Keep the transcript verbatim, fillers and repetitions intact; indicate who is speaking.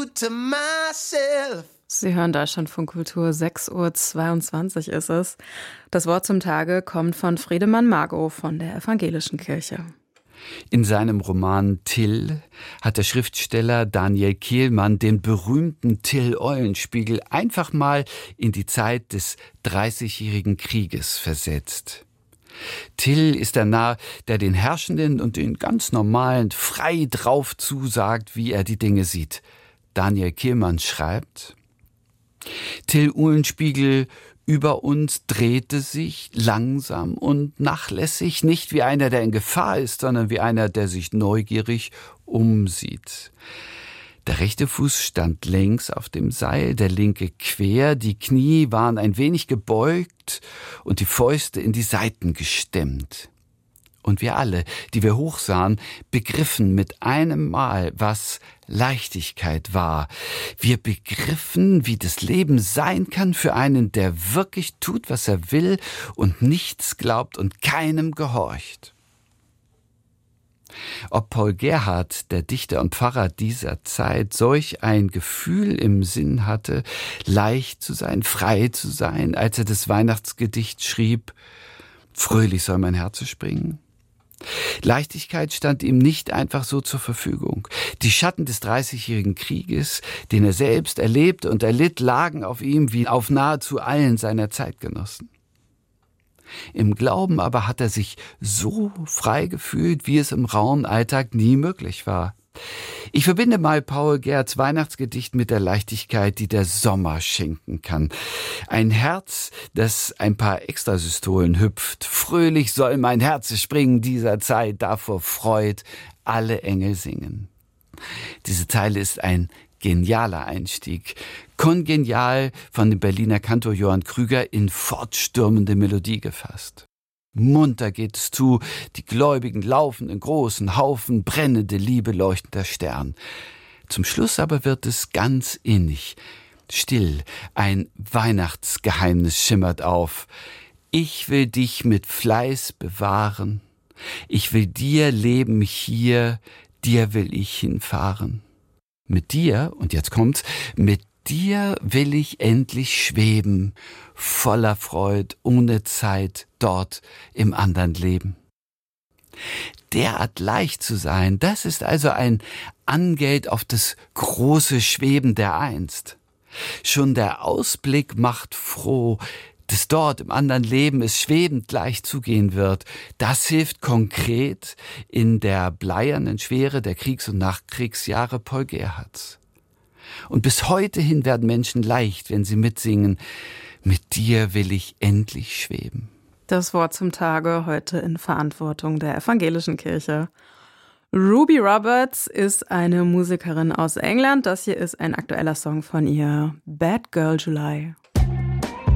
Speaker 1: to myself.
Speaker 2: Sie hören Deutschlandfunk Kultur, sechs Uhr zweiundzwanzig ist es. Das Wort zum Tage kommt von Friedemann Margot von der Evangelischen Kirche.
Speaker 3: In seinem Roman Till hat der Schriftsteller Daniel Kehlmann den berühmten Till-Eulenspiegel einfach mal in die Zeit des Dreißigjährigen Krieges versetzt. Till ist der Narr, der den Herrschenden und den ganz Normalen frei drauf zusagt, wie er die Dinge sieht. Daniel Kehlmann schreibt: Till Eulenspiegel über uns drehte sich langsam und nachlässig, nicht wie einer, der in Gefahr ist, sondern wie einer, der sich neugierig umsieht. Der rechte Fuß stand längs auf dem Seil, der linke quer, die Knie waren ein wenig gebeugt und die Fäuste in die Seiten gestemmt. Und wir alle, die wir hochsahen, begriffen mit einem Mal, was Leichtigkeit war. Wir begriffen, wie das Leben sein kann für einen, der wirklich tut, was er will und nichts glaubt und keinem gehorcht. Ob Paul Gerhardt, der Dichter und Pfarrer dieser Zeit, solch ein Gefühl im Sinn hatte, leicht zu sein, frei zu sein, als er das Weihnachtsgedicht schrieb: Fröhlich soll mein Herz springen. Leichtigkeit stand ihm nicht einfach so zur Verfügung. Die Schatten des Dreißigjährigen Krieges, den er selbst erlebt und erlitt, lagen auf ihm wie auf nahezu allen seiner Zeitgenossen. Im Glauben aber hat er sich so frei gefühlt, wie es im rauen Alltag nie möglich war. Ich verbinde mal Paul Gerhardts Weihnachtsgedicht mit der Leichtigkeit, die der Sommer schenken kann. Ein Herz, das ein paar Extrasystolen hüpft. Fröhlich soll mein Herz springen dieser Zeit, davor freut alle Engel singen. Diese Zeile ist ein genialer Einstieg. Kongenial von dem Berliner Kantor Johann Krüger in fortstürmende Melodie gefasst. Munter geht es zu, die Gläubigen laufen in großen Haufen, brennende Liebe leuchtender Stern. Zum Schluss aber wird es ganz innig, still, ein Weihnachtsgeheimnis schimmert auf. Ich will dich mit Fleiß bewahren, ich will dir leben hier, dir will ich hinfahren. Mit dir, und jetzt kommt's, mit dir will ich endlich schweben, voller Freud, ohne Zeit, dort im anderen Leben. Derart leicht zu sein, das ist also ein Angeld auf das große Schweben der Einst. Schon der Ausblick macht froh, dass dort im anderen Leben es schwebend leicht zugehen wird. Das hilft konkret in der bleiernen Schwere der Kriegs- und Nachkriegsjahre Paul Gerhardts. Und bis heute hin werden Menschen leicht, wenn sie mitsingen: Mit dir will ich endlich schweben.
Speaker 2: Das Wort zum Tage heute in Verantwortung der Evangelischen Kirche. Ruby Roberts ist eine Musikerin aus England. Das hier ist ein aktueller Song von ihr, Bad Girl July.